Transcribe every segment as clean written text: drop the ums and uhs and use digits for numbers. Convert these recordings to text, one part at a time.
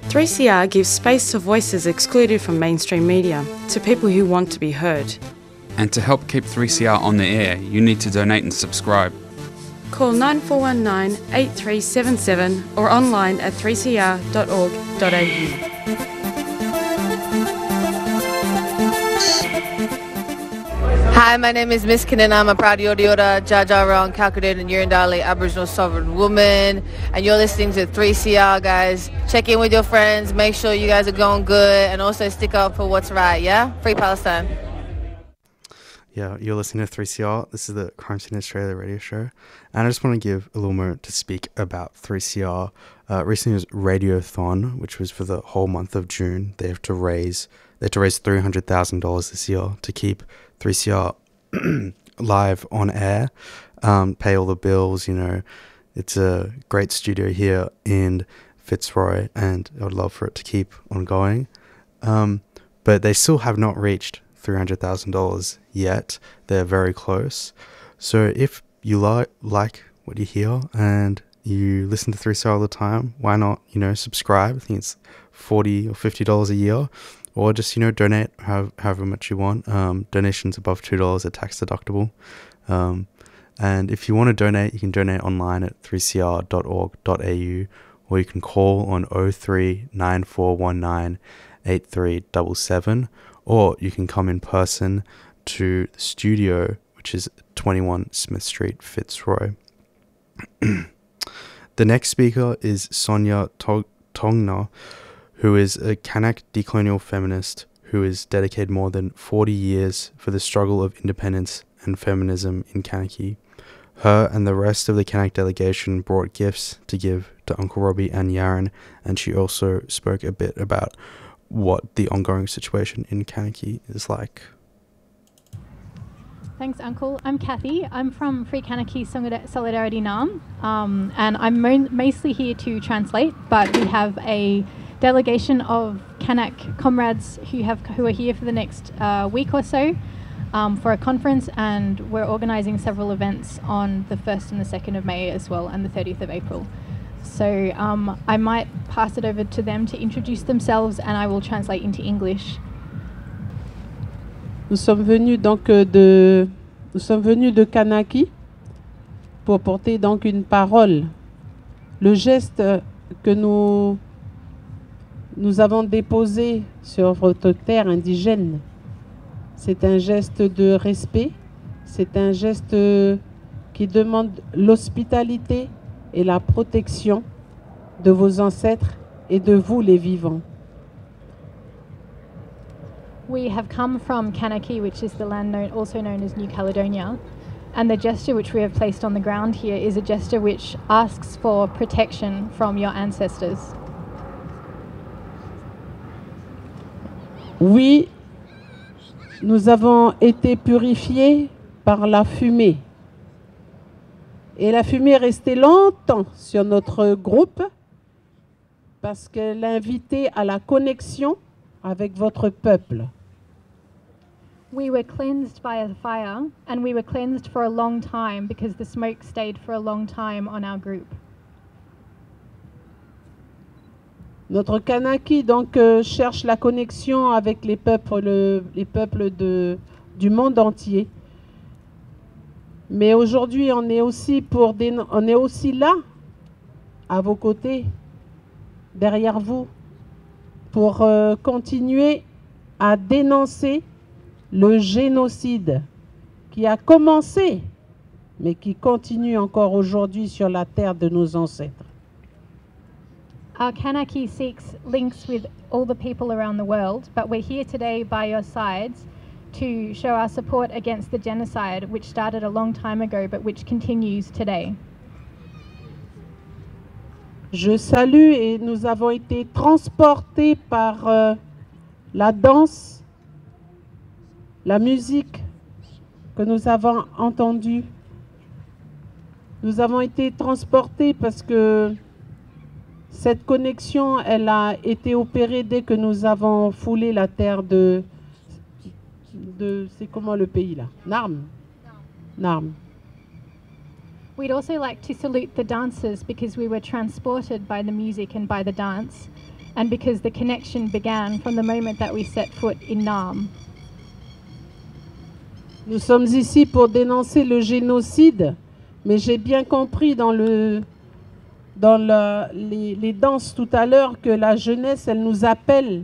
3CR gives space to voices excluded from mainstream media, to people who want to be heard. And to help keep 3CR on the air, you need to donate and subscribe. Call 9419 8377 or online at 3cr.org.au. Hi, my name is Miss Kinnan. I'm a proud Yodiota, Jajara, Calculated and Yurindali Aboriginal Sovereign Woman. And you're listening to 3CR, guys. Check in with your friends. Make sure you guys are going good. And also stick up for what's right, yeah? Free Palestine. Yeah, you're listening to 3CR. This is the Crime Scene Australia radio show. And I just want to give a little moment to speak about 3CR. Recently was Radiothon, which was for the whole month of June. They had to raise $300,000 this year to keep 3CR live on air, pay all the bills. You know, it's a great studio here in Fitzroy, and I would love for it to keep on going. But they still have not reached $300,000 yet. They're very close. So if you like what you hear and you listen to 3CR all the time, why not, subscribe? I think it's $40 or $50 a year. Or just, donate however much you want. Donations above $2 are tax deductible. And if you want to donate, you can donate online at 3cr.org.au, or you can call on 03 9419 8377, or you can come in person to the studio, which is 21 Smith Street, Fitzroy. The next speaker is Sonia Tongna, who is a Kanak decolonial feminist who has dedicated more than 40 years for the struggle of independence and feminism in Kanaki. Her and the rest of the Kanak delegation brought gifts to give to Uncle Robbie and Yaron, and she also spoke a bit about what the ongoing situation in Kanaki is like. Thanks, Uncle. I'm Kathy. I'm from Free Kanaki Solidarity Naarm, and I'm mostly here to translate, but we have a delegation of Kanak comrades who are here for the next week or so for a conference, and we're organising several events on the 1st and the 2nd of May as well, and the 30th of April. So I might pass it over to them to introduce themselves, and I will translate into English. Nous sommes venus de Kanaki pour porter donc une parole. Le geste que nous avons déposé sur votre terre indigène, c'est un geste de respect, c'est un geste qui demande l'hospitalité et la protection de vos ancêtres et de vous les vivants. We have come from Kanaki, which is the land also known as New Caledonia, and the gesture which we have placed on the ground here is a gesture which asks for protection from your ancestors. Oui, nous avons été purifiés par la fumée. Et la fumée est restée longtemps sur notre groupe parce qu'elle invitait à la connexion avec votre peuple. We were cleansed by the fire, and we were cleansed for a long time because the smoke stayed for a long time on our group. Notre Kanaki donc cherche la connexion avec les peuples du monde entier. Mais aujourd'hui, on est aussi là, à vos côtés, derrière vous, pour continuer à dénoncer le génocide qui a commencé, mais qui continue encore aujourd'hui sur la terre de nos ancêtres. Our Kanaki seeks links with all the people around the world, but we're here today by your sides to show our support against the genocide which started a long time ago but which continues today. Je salue, et nous avons été transportés par la danse, la musique que nous avons entendue. Nous avons été transportés parce que cette connexion, elle a été opérée dès que nous avons foulé la terre de c'est comment le pays là? Naarm. Naarm. We'd also like to salute the dancers because we were transported by the music and by the dance. and because the connection began from the moment that we set foot in Naarm. Nous sommes ici pour dénoncer le génocide, mais j'ai bien compris dans les danses tout à l'heure que la jeunesse, elle nous appelle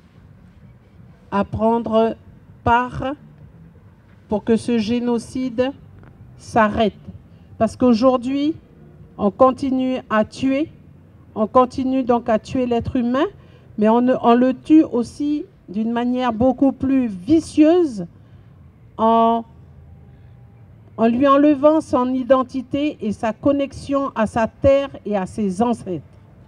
à prendre part pour que ce génocide s'arrête. Parce qu'aujourd'hui, on continue à tuer, on continue donc à tuer l'être humain, mais on le tue aussi d'une manière beaucoup plus vicieuse en lui enlevant son identité et sa connexion à sa terre et à ses ancêtres.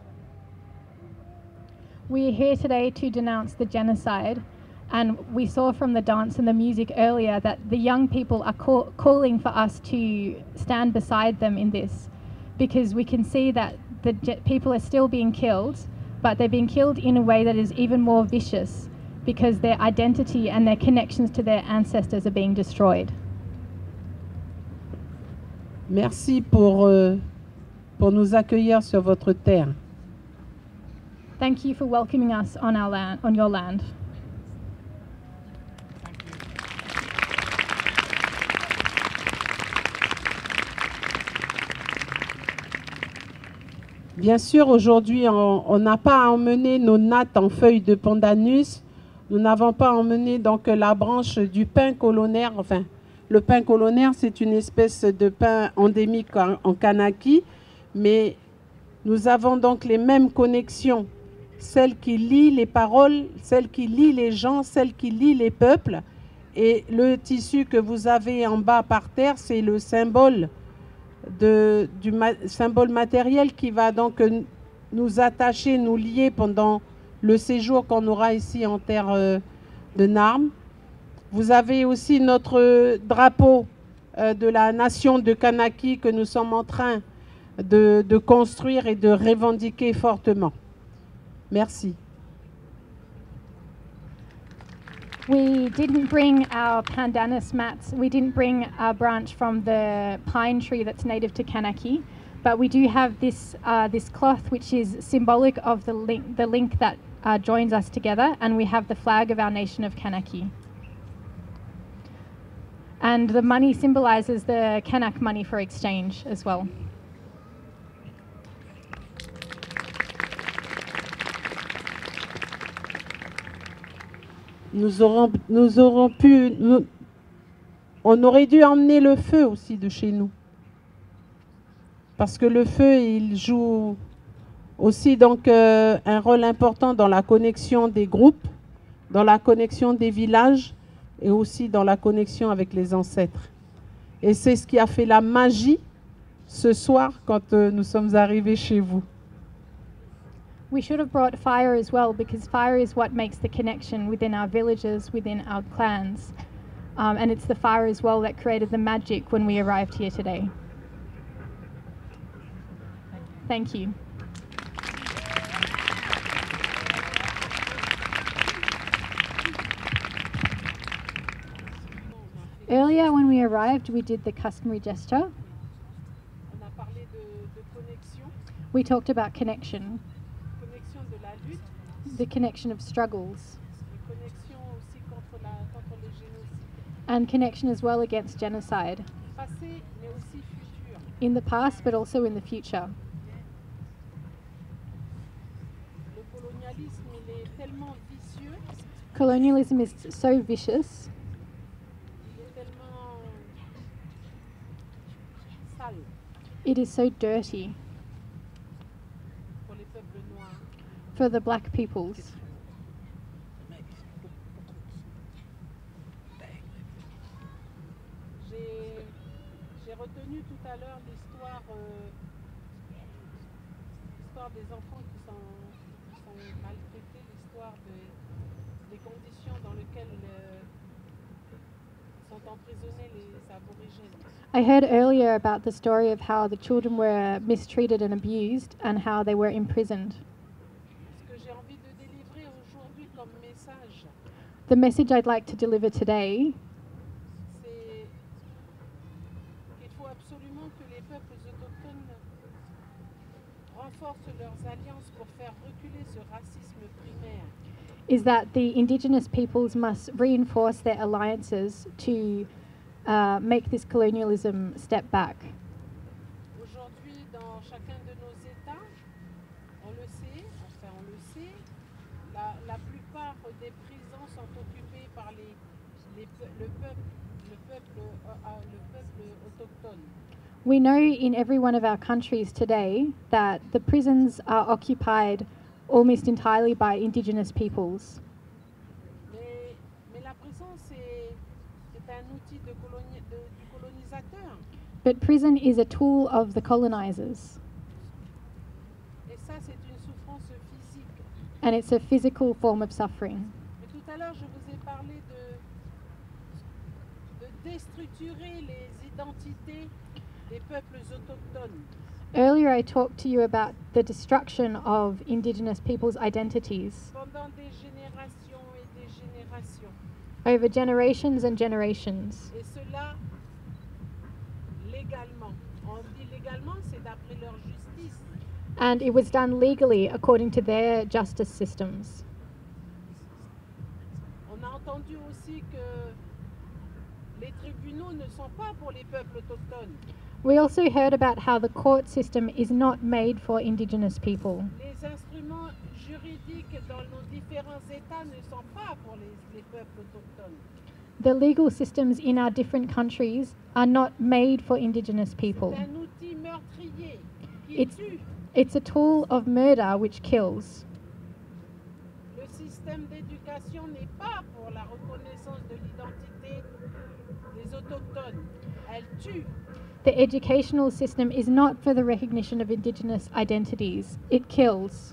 We are here today to denounce the genocide, and we saw from the dance and the music earlier that the young people are calling for us to stand beside them in this, because we can see that the people are still being killed, but they're being killed in a way that is even more vicious, because their identity and their connections to their ancestors are being destroyed. Merci pour nous accueillir sur votre terre. Thank you for welcoming us on our land, on your land. Bien sûr, aujourd'hui, on n'a pas emmené nos nattes en feuilles de pandanus. Nous n'avons pas emmené donc la branche du pin colonnaire. Enfin, le pin colonnaire, c'est une espèce de pin endémique en Kanaki, mais nous avons donc les mêmes connexions, celles qui lient les paroles, celles qui lient les gens, celles qui lient les peuples. Et le tissu que vous avez en bas par terre, c'est le symbole symbole matériel qui va donc nous attacher, nous lier pendant le séjour qu'on aura ici en terre de Naarm. Vous avez aussi notre drapeau de la nation de Kanaki que nous sommes en train de construire et de revendiquer fortement. Merci. We didn't bring our pandanus mats. We didn't bring a branch from the pine tree that's native to Kanaki, but we do have this this cloth, which is symbolic of the link that joins us together, and we have the flag of our nation of Kanaki. And the money symbolizes the Kanak money for exchange as well. On aurait dû emmener le feu aussi de chez nous. Parce que le feu, il joue aussi donc un rôle important dans la connexion des groupes, dans la connexion des villages et aussi dans la connexion avec les ancêtres. Et c'est ce qui a fait la magie ce soir quand nous sommes arrivés chez vous. We should have brought fire as well, because fire is what makes the connection within our villages, within our clans. And it's the fire as well that created the magic when we arrived here today. Thank you. Earlier when we arrived, we did the customary gesture. On a parlé de connexion. We talked about connection. De la lutte, the connection of struggles, connexion aussi contre les génocides. And connection as well against genocide. Passé, mais aussi futur. In the past, but also in the future. Le colonialisme, il est tellement vicieux. Colonialism is so vicious. Il est tellement sale. It is so dirty. For the black peoples. J'ai retenu tout à l'heure l'histoire des enfants qui sont maltraités, l'histoire des conditions dans lesquelles sont emprisonnés les aborigènes. I heard earlier about the story of how the children were mistreated and abused and how they were imprisoned. The message I'd like to deliver today c'est qu'il faut absolument que les peuples autochtones renforcent leurs alliances pour faire reculer ce racisme primaire. is that the indigenous peoples must reinforce their alliances to make this colonialism step back. Aujourd'hui, dans chacun de nos États, on le sait, la plupart des prisons sont occupées par le peuple autochtone. We know in every one of our countries today that the prisons are occupied almost entirely by indigenous peoples. Mais la prison, c'est un outil du colonisateur. But prison is a tool of the colonizers, Et ça, c'est une souffrance physique. and it's a physical form of suffering. Mais tout à l'heure, je vous ai parlé de déstructurer les identités des peuples autochtones. Earlier I talked to you about the destruction of indigenous people's identities Pendant des générations et des générations. over generations and generations. Et cela, légalement. On dit légalement, c'est d'après leur justice. And it was done legally according to their justice systems. On a entendu aussi que les tribunaux ne sont pas pour les peuples autochtones. We also heard about how the court system is not made for indigenous people. Les instruments juridiques dans nos différents États ne sont pas pour les peuples autochtones. The legal systems in our different countries are not made for indigenous people. C'est un outil meurtrier qui It's- tue. It's a tool of murder which kills. Le système d'éducation n'est pas pour la reconnaissance de l'identité des autochtones. Elle tue. The educational system is not for the recognition of indigenous identities. It kills.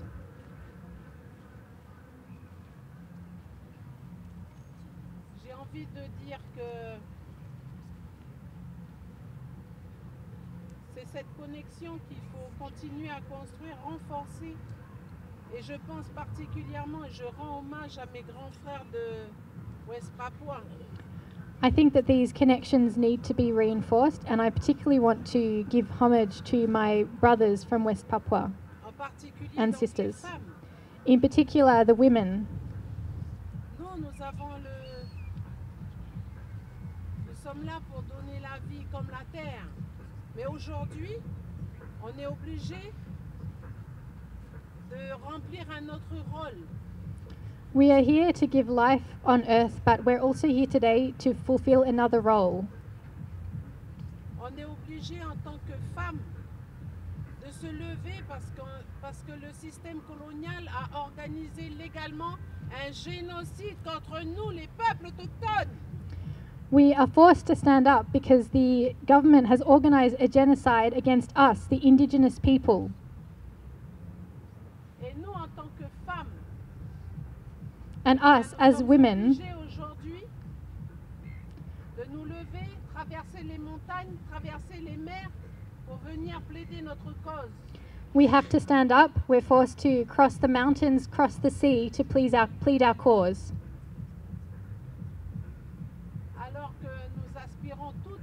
J'ai envie de dire que c'est cette connexion qu'il faut continuer à construire, renforcer. Et je pense particulièrement, et je rends hommage à mes grands frères de West Papua. I think that these connections need to be reinforced, and I particularly want to give homage to my brothers from West Papua, En particulier And donc sisters. les femmes. in particular the women. Nous avons nous sommes là pour donner la vie comme la terre. Mais aujourd'hui, on est obligé de remplir un autre rôle. We are here to give life on earth, but we're also here today to fulfill another role. On est obligé en tant que femme de se lever parce que le système colonial a organisé légalement un génocide contre nous, les peuples autochtones. We are forced to stand up because the government has organized a genocide against us, the indigenous people. Et nous, en tant que femmes, And us, nous as sommes women, obligés aujourd'hui de nous lever, traverser les montagnes, traverser les mers pour venir plaider notre cause. we have to stand up. We're forced to cross the mountains, cross the sea to plead our cause. Alors que nous aspirons toutes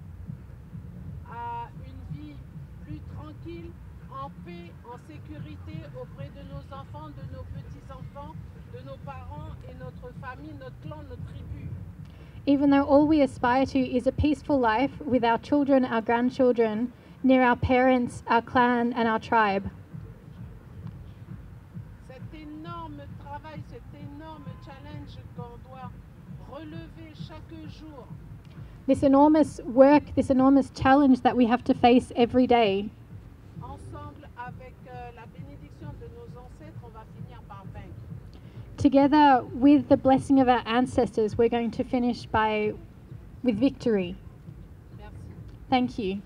à une vie plus tranquille, en paix, en sécurité auprès de nos enfants, de nos petits-enfants, de nos parents et notre famille, notre clan, notre tribu. Even though all we aspire to is a peaceful life with our children, our grandchildren, near our parents, our clan, and our tribe. Cet énorme travail, cet énorme challenge qu'on doit relever chaque jour, This enormous work, this enormous challenge that we have to face every day. ensemble avec la bénédiction de nos ancêtres, on va finir par vaincre. Together with the blessing of our ancestors, we're going to finish with victory. Merci. Thank you.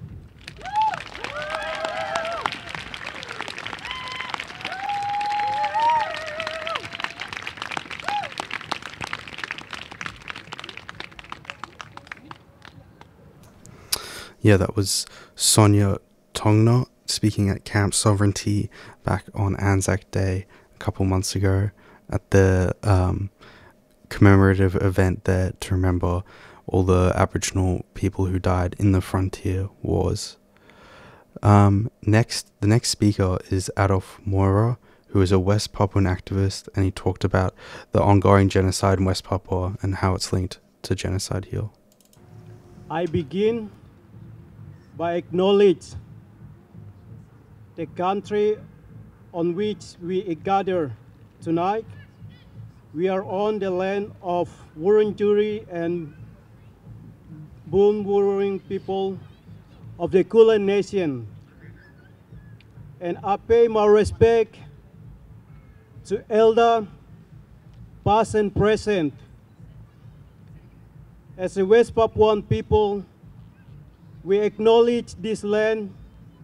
Yeah, that was Sonia Tongna speaking at Camp Sovereignty back on Anzac Day a couple months ago at the commemorative event there to remember all the Aboriginal people who died in the frontier wars. The next speaker is Adolf Moira, who is a West Papuan activist, and he talked about the ongoing genocide in West Papua and how it's linked to Genocide Heal. I begin by acknowledge the country on which we gather tonight. We are on the land of Wurundjeri and Boon people of the Kulin Nation. And I pay my respect to elder, past and present. As a West Papuan people, we acknowledge this land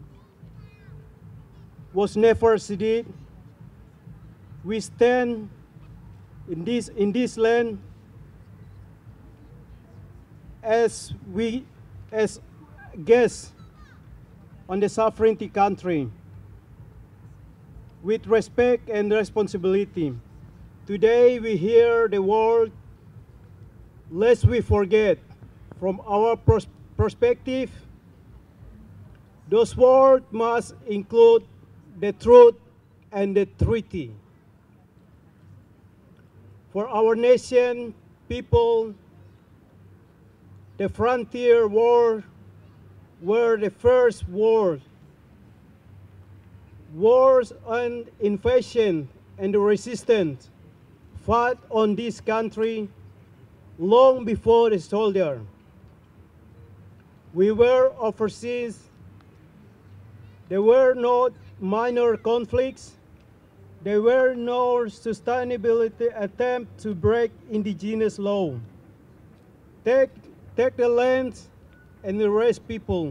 was never ceded. We stand in this land as guests on the sovereignty country with respect and responsibility. Today we hear the word, lest we forget. From our perspective, those words must include the truth and the treaty. For our nation, people, the frontier war were the first wars. Wars and invasion and the resistance fought on this country long before the soldier. We were overseas. There were no minor conflicts. There were no sustainability attempt to break indigenous law. Take the land and erase people.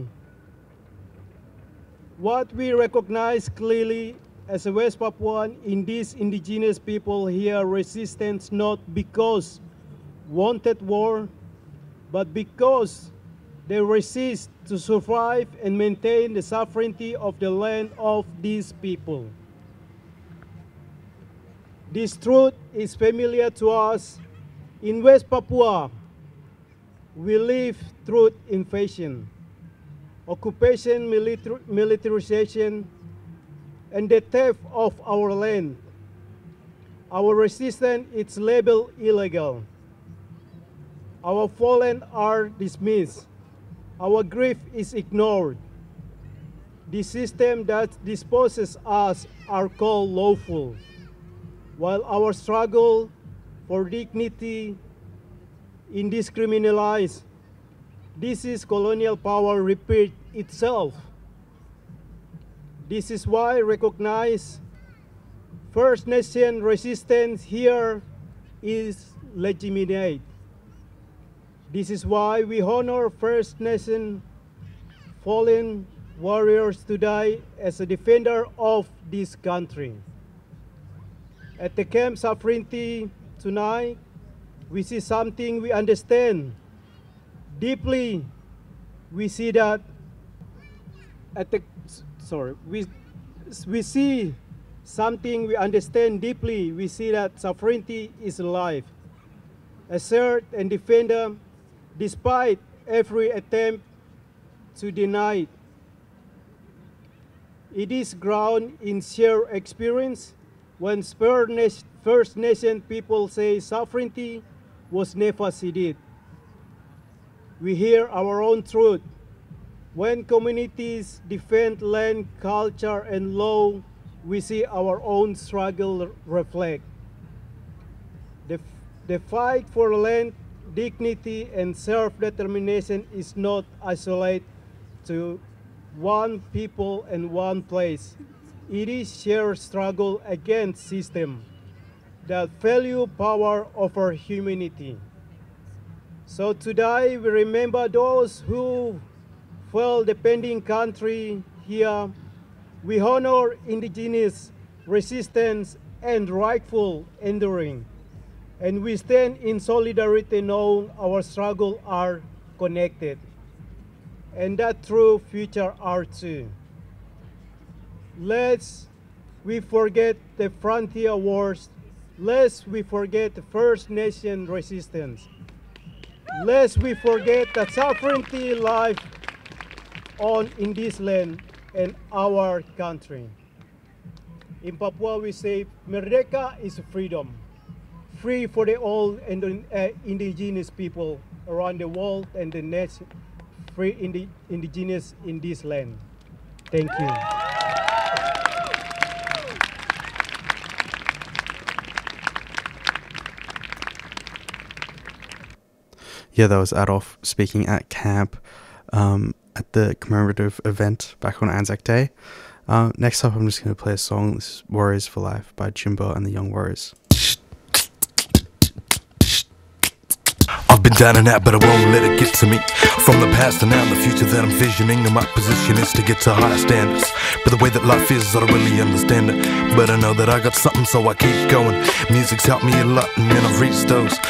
What we recognize clearly as a West Papuan in these indigenous people here resistance not because wanted war, but because they resist to survive and maintain the sovereignty of the land of these people. This truth is familiar to us. In West Papua, we live through invasion, occupation, militarization, and the theft of our land. Our resistance is labeled illegal. Our fallen are dismissed. Our grief is ignored. The system that disposes us are called lawful, while our struggle for dignity is decriminalized. This is colonial power repeat itself. This is why recognize First Nation resistance here is legitimate. This is why we honor First Nation fallen warriors today as a defender of this country. At the Camp Sovereignty tonight, we see something we understand deeply. We see that we see something we understand deeply. We see that sovereignty is alive, assert and defend them despite every attempt to deny it. It is grounded in shared experience. When First Nation people say sovereignty was never ceded, we hear our own truth. When communities defend land, culture, and law, we see our own struggle reflect. The fight for land, dignity, and self-determination is not isolated to one people and one place. It is shared struggle against system that value power over humanity. So today we remember those who fell defending country here. We honor indigenous resistance and rightful enduring. And we stand in solidarity knowing our struggle are connected. And that true future are too. Lest we forget the frontier wars, lest we forget the First Nation resistance, lest we forget that sovereignty lies on in this land and our country. In Papua, we say Merdeka is freedom. Free for the all indigenous people around the world and the nation, free indigenous in this land. Thank you. Yeah, that was Adolf speaking at camp at the commemorative event back on Anzac Day. Next up, I'm just going to play a song. This is Warriors for Life by Jimbo and the Young Warriors. I've been down and out, but I won't let it get to me. From the past to now, the future that I'm visioning, and my position is to get to higher standards. But the way that life is, I don't really understand it. But I know that I got something, so I keep going. Music's helped me a lot, and then I've reached those